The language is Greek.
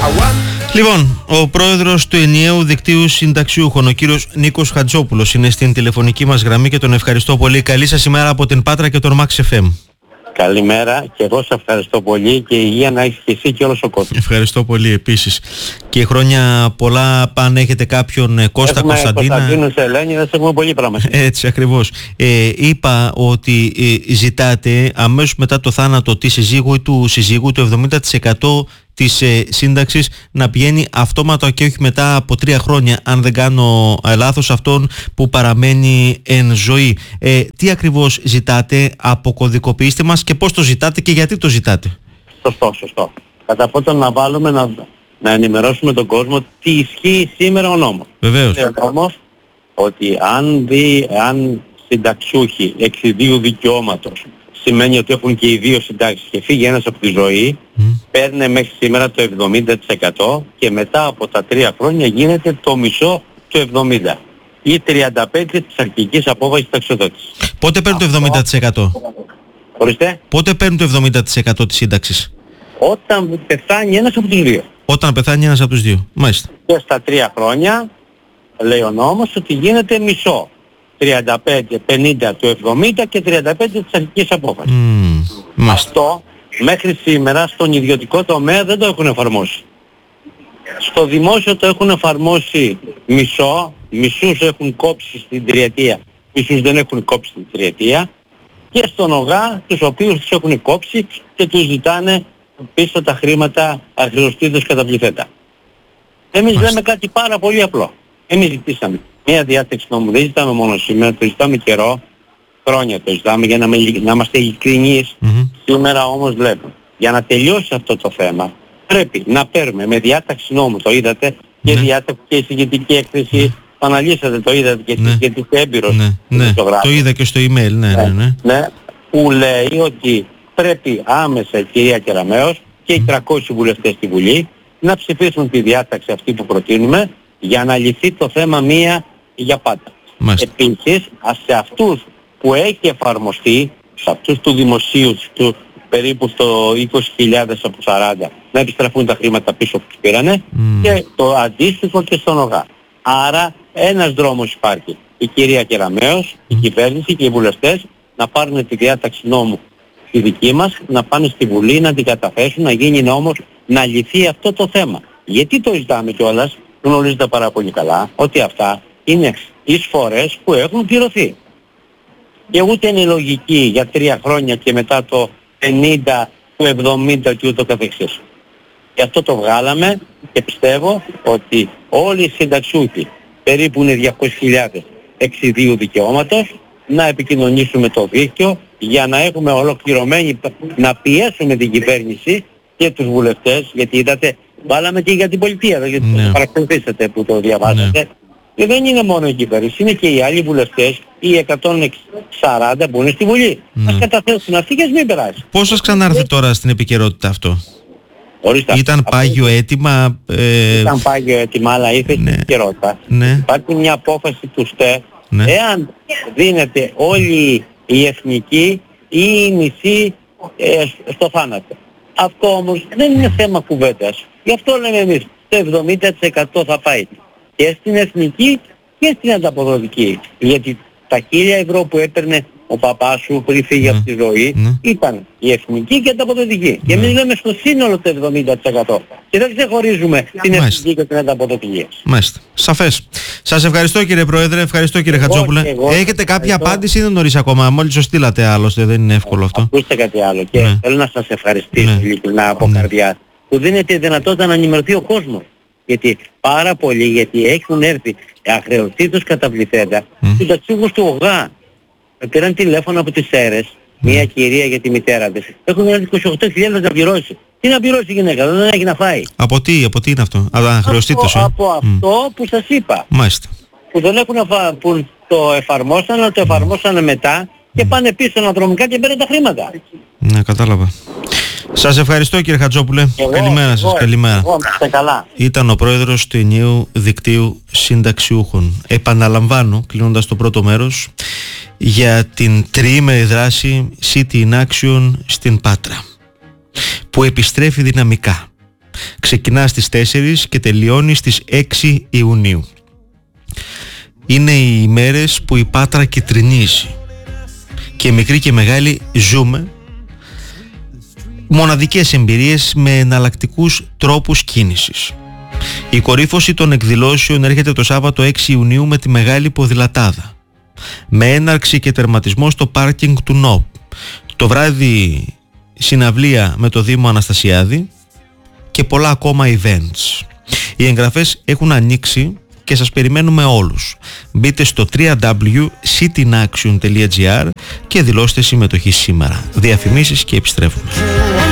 Λοιπόν, ο πρόεδρος του ενιαίου δικτύου συνταξιούχων, ο κύριος Νίκος Χατζόπουλος, είναι στην τηλεφωνική μας γραμμή και τον ευχαριστώ πολύ. Καλή σας ημέρα από την Πάτρα και τον Max FM. Καλημέρα και εγώ σε ευχαριστώ πολύ και υγεία να έχεις και εσύ και όλος ο κόσμος. Ευχαριστώ πολύ επίσης. Και χρόνια πολλά, αν έχετε κάποιον Κώστα, Κωνσταντίνα. Κωνσταντίνους, Ελένη, έχουμε πολύ πράγματα. Έτσι ακριβώς. Είπα ότι ζητάτε αμέσως μετά το θάνατο της συζύγου ή του συζύγου το 70% της σύνταξης να πηγαίνει αυτόματα και όχι μετά από 3 χρόνια, αν δεν κάνω λάθος, αυτόν που παραμένει εν ζωή. Τι ακριβώς ζητάτε, αποκωδικοποιήστε μας και πώς το ζητάτε και γιατί το ζητάτε. Σωστό. Κατά πρώτον να βάλουμε να ενημερώσουμε τον κόσμο τι ισχύει σήμερα ο νόμος. Βεβαίως. Ο νόμος ότι αν συνταξιούχοι εξιδίου δικαιώματος σημαίνει ότι έχουν και οι δύο συντάξεις και φύγει ένας από τη ζωή, παίρνει μέχρι σήμερα το 70% και μετά από τα 3 χρόνια γίνεται το μισό του 70% ή 35% της αρχικής απόφασης ταξιοδότησης. Πότε παίρνει το 70%? Ορίστε. Πότε παίρνει το 70% της σύνταξης? Όταν πεθάνει ένας από τους δύο. Όταν πεθάνει ένας από τους δύο. Μάλιστα. Και στα 3 χρόνια λέει ο νόμος ότι γίνεται μισό. 35-50 του 70 και 35 της αρχικής απόφασης. Αυτό μέχρι σήμερα στον ιδιωτικό τομέα δεν το έχουν εφαρμόσει. Στο δημόσιο το έχουν εφαρμόσει μισούς έχουν κόψει στην τριετία, μισούς δεν έχουν κόψει στην τριετία, και στον ΟΓΑ τους οποίους τους έχουν κόψει και τους ζητάνε πίσω τα χρήματα αχρεωστήτως καταβληθέντα. Εμείς λέμε κάτι πάρα πολύ απλό. Εμείς ζητήσαμε μια διάταξη νόμου, δεν ζητάμε μόνο σήμερα, το ζητάμε καιρό, χρόνια το ζητάμε για να είμαστε ειλικρινείς. Σήμερα όμως βλέπουμε, για να τελειώσει αυτό το θέμα, πρέπει να παίρνουμε με διάταξη νόμου, το είδατε, και διάταξη και εισηγητική έκθεση, το αναλύσατε, το είδατε και γιατί είστε έμπειρος. Το είδα και στο email, ναι. Που λέει ότι πρέπει άμεσα η κυρία Κεραμέως και οι 300 βουλευτές στη Βουλή να ψηφίσουν τη διάταξη αυτή που προτείνουμε για να λυθεί το θέμα μία για πάντα. Επίσης, σε αυτούς που έχει εφαρμοστεί, σε αυτούς του δημοσίου, του περίπου στο 20.000 από 40, να επιστραφούν τα χρήματα πίσω που τους πήρανε, και το αντίστοιχο και στον ΟΓΑ. Άρα ένας δρόμος υπάρχει. Η κυρία Κεραμέως, η κυβέρνηση και οι βουλευτές να πάρουν τη διάταξη νόμου τη δική μας, να πάνε στη Βουλή, να την καταθέσουν, να γίνει νόμος, να λυθεί αυτό το θέμα. Γιατί το ζητάμε κιόλας? Γνωρίζετε πάρα πολύ καλά ότι αυτά είναι εισφορές που έχουν πληρωθεί. Και ούτε είναι λογική για 3 χρόνια και μετά το 50, το 70 και ούτω καθεξής. Γι' αυτό το βγάλαμε και πιστεύω ότι όλοι οι συνταξιούχοι, περίπου είναι 200.000 εξιδίου δικαιώματος, να επικοινωνήσουμε το δίκτυο για να έχουμε ολοκληρωμένη, να πιέσουμε την κυβέρνηση και τους βουλευτές, γιατί είδατε, βάλαμε και για την πολιτεία, γιατί το παρακολουθήσατε που το διαβάσατε. Και δεν είναι μόνο η κυβέρνηση, είναι και οι άλλοι βουλευτές, οι 140 που είναι στη Βουλή. Ας καταθέσουν αυτοί και ας μην περάσει. Πώς σας ξανάρθε τώρα στην επικαιρότητα αυτό? Ορίστε, ήταν πάγιο αίτημα? Ήταν πάγιο αίτημα, αλλά ήρθε στην επικαιρότητα. Υπάρχει μια απόφαση του ΣΤΕ, εάν δίνεται όλη η εθνική ή η μισή στο θάνατο. Αυτό όμως δεν είναι θέμα κουβέντας. Γι' αυτό λέμε εμείς, το 70% θα πάει και στην εθνική και στην ανταποδοτική. Γιατί τα 1.000 ευρώ που έπαιρνε ο παπάς σου πριν φύγει από τη ζωή ήταν η εθνική και η ανταποδοτική. Και εμείς λέμε στο σύνολο το 70%. Και δεν ξεχωρίζουμε την εθνική και την ανταποδοτική. Μάλιστα. Σαφές. Σας ευχαριστώ κύριε Πρόεδρε, ευχαριστώ κύριε Χατζόπουλε. Έχετε κάποια απάντηση ή δεν νωρίς ακόμα? Μόλις το στείλατε άλλωστε, δεν είναι εύκολο αυτό. Ακούστε κάτι άλλο και θέλω να σας ευχαριστήσω ειλικρινά από καρδιά που δίνετε δυνατότητα να ενημερωθεί ο κόσμος. Γιατί πάρα πολλοί, γιατί έχουν έρθει αχρεωστήτως καταβληθέντα συνταξιούχους του ΟΓΑ. Πήραν τηλέφωνο από τις ΣΕΡΕΣ, μια κυρία για τη μητέρα της. Έχουν έρθει 28.000 να πληρώσει. Τι να πληρώσει η γυναίκα, δεν έχει να φάει. Από τι είναι αυτό? Αχρεωστήτως. Από αυτό που σας είπα. Μάλιστα. Που δεν έχουν που το εφαρμόσαν, αλλά το εφαρμόσαν μετά και πάνε πίσω αναδρομικά και παίρνουν τα χρήματα. Ναι, κατάλαβα. Σας ευχαριστώ κύριε Χατζόπουλε. Καλημέρα σας. Καλημέρα. Καλά. Ήταν ο πρόεδρος του ενιαίου δικτύου συνταξιούχων. Επαναλαμβάνω, κλείνοντας το πρώτο μέρος, για την τριήμερη δράση City in Action στην Πάτρα, που επιστρέφει δυναμικά. Ξεκινά στις 4 και τελειώνει στις 6 Ιουνίου. Είναι οι ημέρες που η Πάτρα κυτρινίζει και μικροί και μεγάλοι ζούμε μοναδικές εμπειρίες με εναλλακτικούς τρόπους κίνησης. Η κορύφωση των εκδηλώσεων έρχεται το Σάββατο 6 Ιουνίου με τη Μεγάλη Ποδηλατάδα, με έναρξη και τερματισμό στο πάρκινγκ του ΝΟΠ. Το βράδυ συναυλία με το Δήμο Αναστασιάδη και πολλά ακόμα events. Οι εγγραφές έχουν ανοίξει και σας περιμένουμε όλους. Μπείτε στο www.cityinaction.gr και δηλώστε συμμετοχή σήμερα. Διαφημίσεις και επιστρέφουμε.